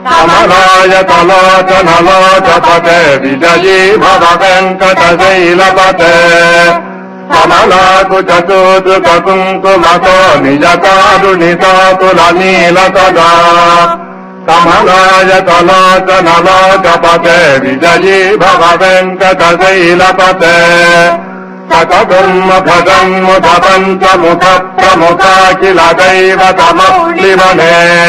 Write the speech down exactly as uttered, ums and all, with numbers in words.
कमलाय तलोचनलोचपते विजयी भव वेङ्कटशैलपते कमलाकुचकूतुककुङ्कुमतो निजकारुणितातुलनीलसदा कमलाय तलोचनलोचपते विजयी भव वेङ्कटशैलपते सकगुन्मुखगन्मुख पञ्चमुख प्रमुखा किल दैवतमौलिवने